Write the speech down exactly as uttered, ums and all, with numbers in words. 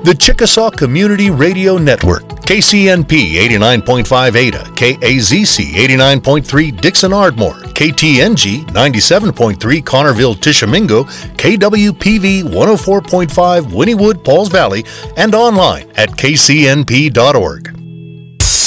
The Chickasaw Community Radio Network, K C N P eighty-nine point five Ada, K A Z C eighty-nine point three Dixon Ardmore, K T N G ninety-seven point three Connorville Tishomingo, K W P V one oh four point five Wynnewood Pauls Valley, and online at k c n p dot org.